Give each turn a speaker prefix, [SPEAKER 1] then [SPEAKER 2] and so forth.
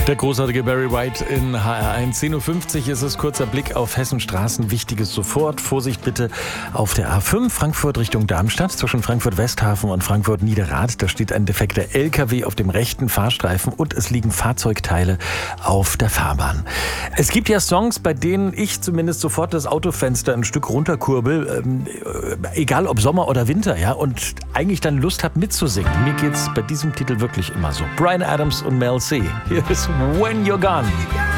[SPEAKER 1] Der großartige Barry White in HR1. 10.50 Uhr ist es. Kurzer Blick auf Hessenstraßen. Wichtiges sofort. Vorsicht bitte auf der A5 Frankfurt Richtung Darmstadt. Zwischen Frankfurt-Westhafen und Frankfurt-Niederrad. Da steht ein defekter LKW auf dem rechten Fahrstreifen und es liegen Fahrzeugteile auf der Fahrbahn. Es gibt ja Songs, bei denen ich zumindest sofort das Autofenster ein Stück runterkurbel. Egal ob Sommer oder Winter, ja. Und eigentlich dann Lust habe mitzusingen. Mir geht's bei diesem Titel wirklich immer so. Bryan Adams und Mel C. Hier ist When You're Gone.